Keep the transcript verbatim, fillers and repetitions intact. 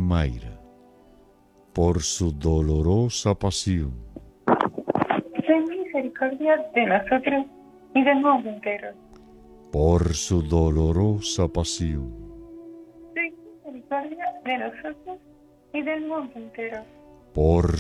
Mayra, por su dolorosa pasión, ten misericordia de nosotros y del mundo entero. por su dolorosa pasión, Ten misericordia de nosotros y del mundo entero. por